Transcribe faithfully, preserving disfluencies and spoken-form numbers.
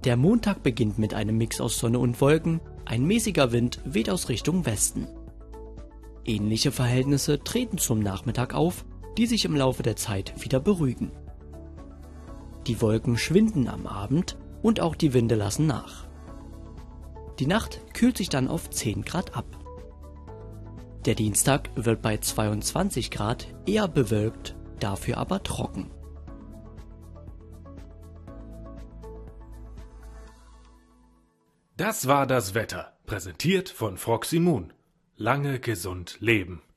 Der Montag beginnt mit einem Mix aus Sonne und Wolken, ein mäßiger Wind weht aus Richtung Westen. Ähnliche Verhältnisse treten zum Nachmittag auf, die sich im Laufe der Zeit wieder beruhigen. Die Wolken schwinden am Abend und auch die Winde lassen nach. Die Nacht kühlt sich dann auf zehn Grad ab. Der Dienstag wird bei zweiundzwanzig Grad eher bewölkt, dafür aber trocken. Das war das Wetter, präsentiert von Froxy Moon. Lange gesund leben.